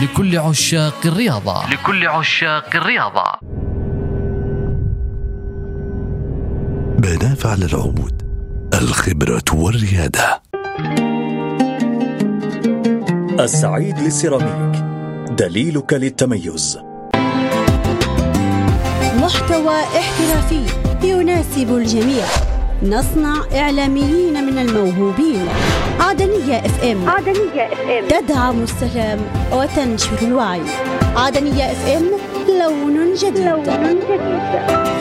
لكل عشاق الرياضة. منافع للعود، الخبرة والريادة. السعيد للسيراميك، دليلك للتميز. محتوى احترافي يناسب الجميع. نصنع إعلاميين من الموهوبين. عدنية اف ام تدعم السلام وتنشر الوعي. عدنية اف ام، لون جديد.